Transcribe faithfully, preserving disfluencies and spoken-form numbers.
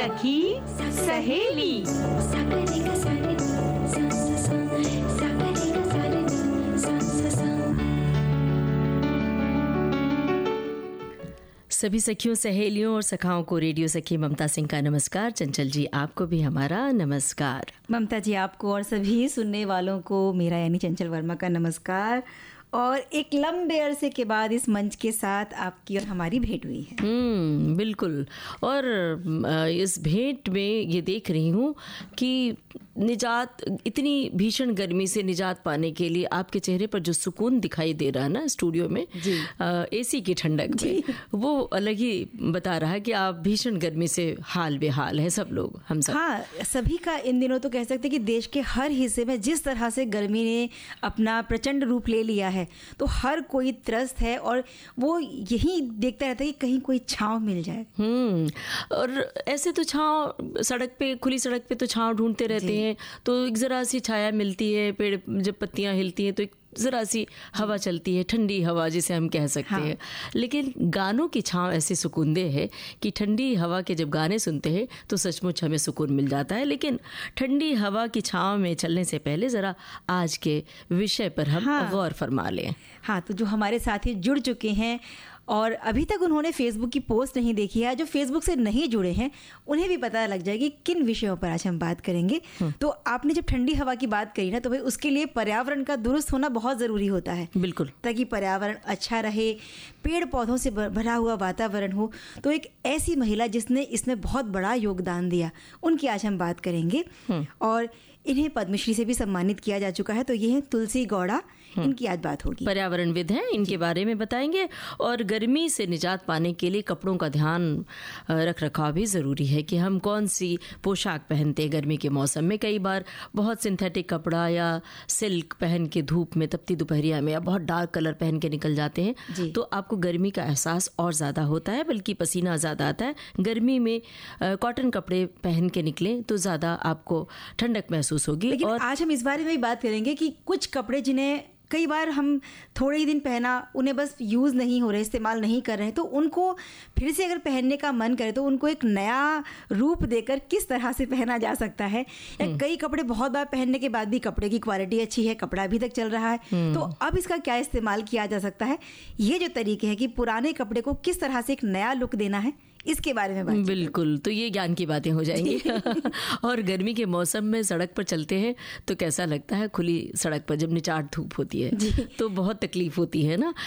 सखी सहेली। सभी सखियों, सहेलियों और सखाओं को रेडियो सखी ममता सिंह का नमस्कार। चंचल जी, आपको भी हमारा नमस्कार। ममता जी, आपको और सभी सुनने वालों को मेरा यानी चंचल वर्मा का नमस्कार। और एक लंबे अरसे के बाद इस मंच के साथ आपकी और हमारी भेंट हुई है। हम्म बिल्कुल। और इस भेंट में ये देख रही हूँ कि निजात, इतनी भीषण गर्मी से निजात पाने के लिए आपके चेहरे पर जो सुकून दिखाई दे रहा है ना स्टूडियो में, एसी की ठंडक में, वो अलग ही बता रहा है कि आप भीषण गर्मी से हाल बेहाल है सब लोग, हम सब। हाँ, सभी का इन दिनों तो कह सकते हैं कि देश के हर हिस्से में जिस तरह से गर्मी ने अपना प्रचंड रूप ले लिया है, तो हर कोई त्रस्त है और वो यही देखता रहता है कि कहीं कोई छांव मिल जाए। हम्म और ऐसे तो छांव, सड़क पे, खुली सड़क पे तो छांव ढूंढते रहते हैं, तो एक जरा सी छाया मिलती है, पेड़ जब पत्तियां हिलती हैं तो एक ज़रा सी हवा चलती है, ठंडी हवा जिसे हम कह सकते हाँ। हैं। लेकिन गानों की छाँव ऐसी सुकूनदेह है कि ठंडी हवा के जब गाने सुनते हैं तो सचमुच हमें सुकून मिल जाता है। लेकिन ठंडी हवा की छाँव में चलने से पहले ज़रा आज के विषय पर हम हाँ। गौर फरमा लें। हाँ, तो जो हमारे साथी जुड़ चुके हैं और अभी तक उन्होंने फेसबुक की पोस्ट नहीं देखी है, जो फेसबुक से नहीं जुड़े हैं उन्हें भी पता लग जाएगी किन विषयों पर आज हम बात करेंगे। तो आपने जब ठंडी हवा की बात करी ना, तो भाई उसके लिए पर्यावरण का दुरुस्त होना बहुत ज़रूरी होता है। बिल्कुल, ताकि पर्यावरण अच्छा रहे, पेड़ पौधों से भरा हुआ वातावरण हो। तो एक ऐसी महिला जिसने इसमें बहुत बड़ा योगदान दिया, उनकी आज हम बात करेंगे। और इन्हें पद्मश्री से भी सम्मानित किया जा चुका है। तो ये है तुलसी गौड़ा, इनकी आज बात होगी। पर्यावरणविद हैं, इनके बारे में बताएंगे। और गर्मी से निजात पाने के लिए कपड़ों का ध्यान रख रखाव भी ज़रूरी है कि हम कौन सी पोशाक पहनते हैं गर्मी के मौसम में। कई बार बहुत सिंथेटिक कपड़ा या सिल्क पहन के धूप में, तपती दोपहरिया में, या बहुत डार्क कलर पहन के निकल जाते हैं तो आपको गर्मी का एहसास और ज़्यादा होता है, बल्कि पसीना ज़्यादा आता है। गर्मी में कॉटन कपड़े पहन के निकलें तो ज़्यादा आपको ठंडक महसूस होगी। लेकिन और आज हम इस बारे में भी बात करेंगे कि कुछ कपड़े जिन्हें कई बार हम थोड़े ही दिन पहना, उन्हें बस यूज़ नहीं हो रहे, इस्तेमाल नहीं कर रहे हैं, तो उनको फिर से अगर पहनने का मन करे तो उनको एक नया रूप देकर किस तरह से पहना जा सकता है। या कई कपड़े बहुत बार पहनने के बाद भी कपड़े की क्वालिटी अच्छी है, कपड़ा अभी तक चल रहा है, तो अब इसका क्या इस्तेमाल किया जा सकता है। ये जो तरीके हैं कि पुराने कपड़े को किस तरह से एक नया लुक देना है, इसके बारे में बात। बिल्कुल, तो ये ज्ञान की बातें हो जाएंगी। और गर्मी के मौसम में सड़क पर चलते हैं तो कैसा लगता है, खुली सड़क पर जब निचाट धूप होती है तो बहुत तकलीफ होती है ना।